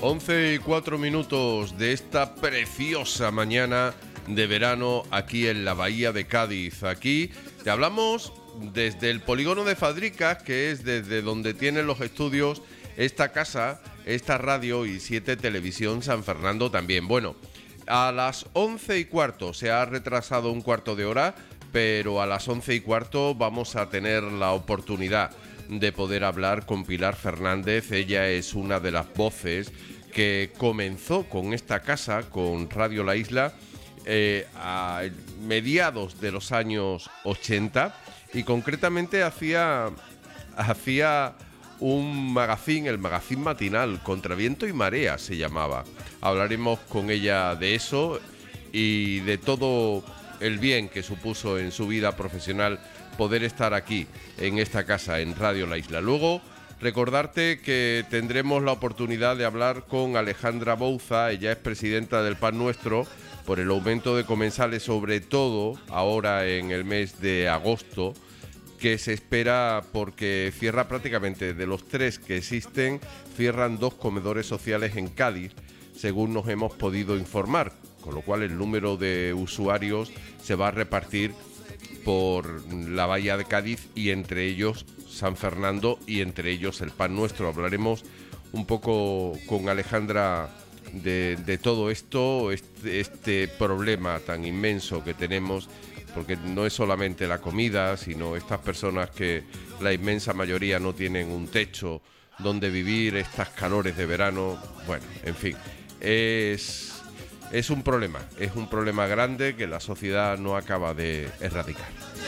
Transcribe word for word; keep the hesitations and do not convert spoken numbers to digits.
once y cuatro minutos de esta preciosa mañana de verano aquí en la Bahía de Cádiz. Aquí te hablamos desde el polígono de Fadricas, que es desde donde tienen los estudios esta casa, esta radio y siete Televisión San Fernando también. Bueno, a las once y cuarto se ha retrasado un cuarto de hora, pero a las once y cuarto vamos a tener la oportunidad de poder hablar con Pilar Fernández. Ella es una de las voces que comenzó con esta casa, con Radio La Isla, eh, a mediados de los años ochenta, y concretamente hacía, hacía un magazine, el magazine matinal, Contra Viento y Marea se llamaba. Hablaremos con ella de eso y de todo el bien que supuso en su vida profesional poder estar aquí, en esta casa, en Radio La Isla. Luego, recordarte que tendremos la oportunidad de hablar con Alejandra Bouza. Ella es presidenta del Pan Nuestro, por el aumento de comensales, sobre todo ahora en el mes de agosto, que se espera porque cierra prácticamente, de los tres que existen, cierran dos comedores sociales en Cádiz, según nos hemos podido informar, con lo cual el número de usuarios se va a repartir por la Bahía de Cádiz y entre ellos San Fernando y entre ellos el Pan Nuestro. Hablaremos un poco con Alejandra de, de todo esto, este, este problema tan inmenso que tenemos, porque no es solamente la comida, sino estas personas que la inmensa mayoría no tienen un techo donde vivir, estas calores de verano. Bueno, en fin, es... Es un problema, es un problema grande que la sociedad no acaba de erradicar.